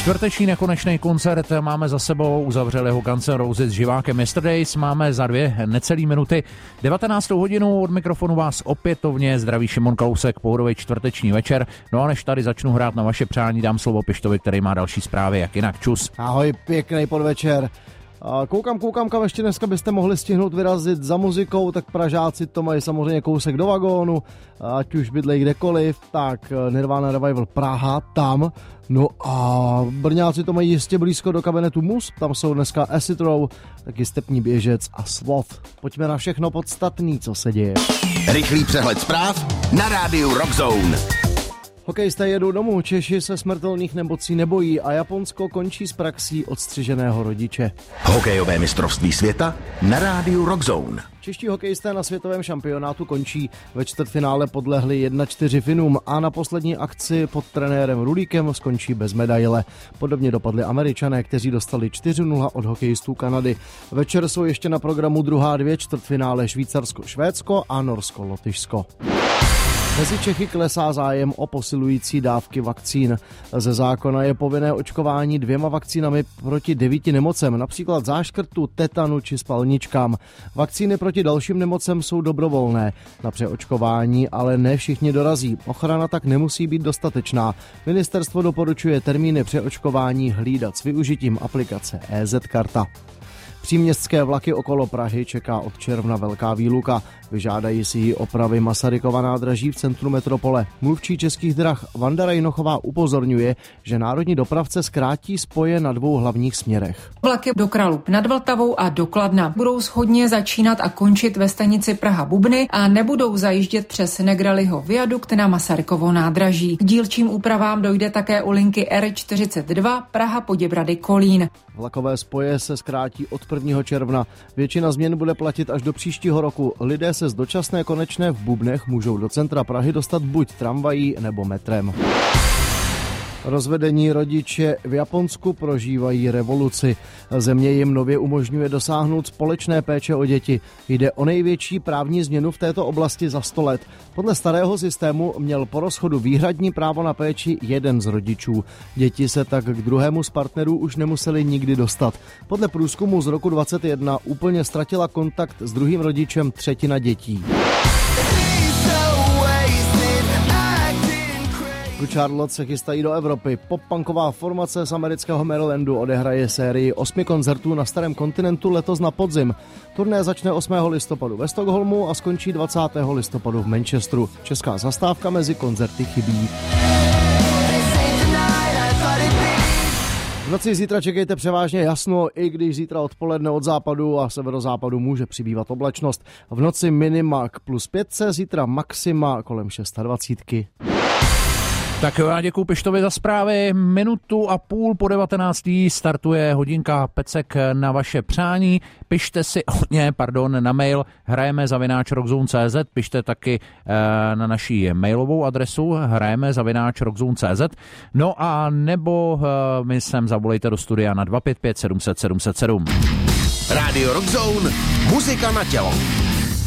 Čtvrteční nekonečný koncert máme za sebou, uzavřeli ho Guns N' Roses s živákem Yesterdays, máme za 2 necelý minuty 19. hodinu, od mikrofonu vás opětovně zdraví Šimon Kalousek, pohodový čtvrteční večer, no a než tady začnu hrát na vaše přání, dám slovo Pištovi, který má další zprávy, jak jinak, čus. Ahoj, pěkný podvečer. Koukám, kam ještě dneska byste mohli stihnout vyrazit za muzikou, tak Pražáci to mají samozřejmě kousek do vagónu, ať už bydlejí kdekoliv, tak Nirvana Revival Praha, tam. No a Brňáci to mají jistě blízko do kabinetu Mus, tam jsou dneska Acid Row, taky Stepní běžec a Sloth. Pojďme na všechno podstatný, co se děje. Rychlý přehled zpráv na rádiu Rock Zone. Hokejisté jedou domů, Češi se smrtelných nemocí nebojí a Japonsko končí s praxí odstřiženého rodiče. Hokejové mistrovství světa na rádiu Rock Zone. Čeští hokejisté na světovém šampionátu končí. Ve čtvrtfinále podlehli 1-4 Finům a na poslední akci pod trenérem Rulíkem skončí bez medaile. Podobně dopadli Američané, kteří dostali 4-0 od hokejistů Kanady. Večer jsou ještě na programu druhá 2 čtvrtfinále Švýcarsko-Švédsko a Norsko-Lotyšsko. Mezi Čechy klesá zájem o posilující dávky vakcín. Ze zákona je povinné očkování 2 vakcínami proti 9 nemocem, například záškrtu, tetanu či spalničkám. Vakcíny proti dalším nemocem jsou dobrovolné. Na přeočkování ale ne všichni dorazí. Ochrana tak nemusí být dostatečná. Ministerstvo doporučuje termíny přeočkování hlídat s využitím aplikace EZ-karta. Příměstské vlaky okolo Prahy čeká od června velká výluka. Vyžádají si ji opravy Masarykova nádraží v centru metropole. Mluvčí Českých drah Vanda Rejnochová upozorňuje, že národní dopravce zkrátí spoje na 2 hlavních směrech. Vlaky do Kralup nad Vltavou a do Kladna budou shodně začínat a končit ve stanici Praha-Bubny a nebudou zajíždět přes Negraliho viadukt na Masarykovo nádraží. K dílčím úpravám dojde také u linky R42 Praha-Poděbrady-Kolín. Vlakové spoje se zkrátí od 1. června. Většina změn bude platit až do příštího roku. Lidé se z dočasné konečné v Bubnech můžou do centra Prahy dostat buď tramvají nebo metrem. Rozvedení rodiče v Japonsku prožívají revoluci. Země jim nově umožňuje dosáhnout společné péče o děti. Jde o největší právní změnu v této oblasti za 100 let. Podle starého systému měl po rozchodu výhradní právo na péči jeden z rodičů. Děti se tak k druhému z partnerů už nemuseli nikdy dostat. Podle průzkumu z roku 2021 úplně ztratila kontakt s druhým rodičem 1/3 dětí. Charlotte se chystají do Evropy. Pop-punková formace z amerického Marylandu odehraje sérii 8 koncertů na starém kontinentu letos na podzim. Turné začne 8. listopadu ve Stockholmu a skončí 20. listopadu v Manchesteru. Česká zastávka mezi koncerty chybí. V noci zítra čekejte převážně jasno, i když zítra odpoledne od západu a severozápadu může přibývat oblačnost. V noci minima k +5, zítra maxima kolem 26. Tak jo, já děkuju Pištovi za zprávy. 1,5 minuty po 19. startuje hodinka Pecek na vaše přání. Pište si na mail hrajeme@rockzone.cz, pište taky na naší mailovou adresu hrajeme@rockzone.cz, no a nebo mi sem zavolejte do studia na 255 700 707. Rádio Rock Zone, muzika na tělo.